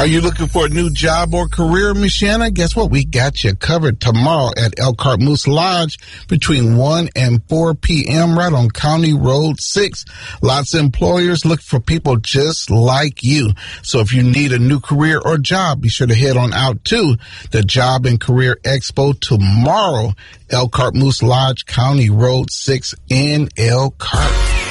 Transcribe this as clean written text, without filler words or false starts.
Are you looking for a new job or career, Miss Shanna? Guess what? We got you covered tomorrow at Elkhart Moose Lodge between 1 and 4 p.m. right on County Road 6. Lots of employers look for people just like you. So if you need a new career or job, be sure to head on out to the Job and Career Expo tomorrow. Elkhart Moose Lodge, County Road 6 in Elkhart.